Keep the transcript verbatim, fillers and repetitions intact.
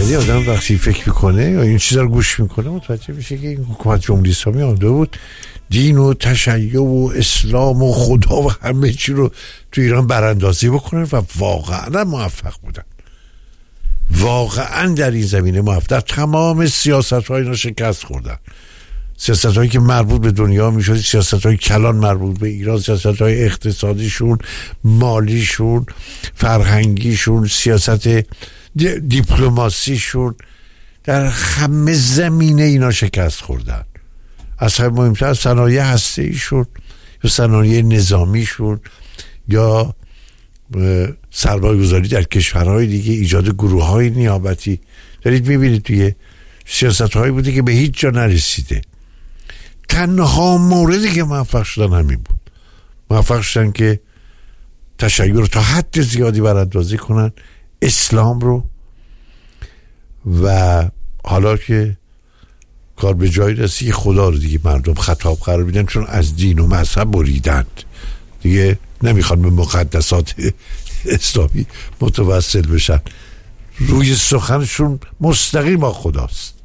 ولی آدم وقتی فکر میکنه یا این چیزا رو گوش میکنه متوجه میشه که این حکومت جمهوری اسلامی آمده بود دین و تشیع و اسلام و خدا و همه چی رو تو ایران براندازی بکنن و واقعا موفق بودن. واقعا در این زمینه موفق. در تمام سیاست های اینا شکست خوردن. سیاست هایی که مربوط به دنیا میشد، سیاست های کلان مربوط به ایران، سیاست های اقتصادیشون، مالیشون، فرهنگیشون، سیاست دی- دیپلماسیشون، در همه زمینه اینا شکست خوردن. از همه مهمتر صنایع هسته‌ایشون یا صنایع نظامیشون یا سرمایه‌گذاری در کشورهای دیگه، ایجاد گروه‌های نیابتی. دارید میبینید توی سیاست‌هایی بوده که به هیچ جا نرسیده. تنها موردی که موفق شدن همین بود. موفق شدن که تشیع رو تا حد زیادی براندازی کنن، اسلام رو، و حالا که کار به جایی رسید خدا رو دیگه مردم خطاب قرار میدن، چون از دین و مذهب بریدند دیگه، نمیخوان به مقدسات اسلامی متوسل بشن. روی سخنشون مستقیم با خداست.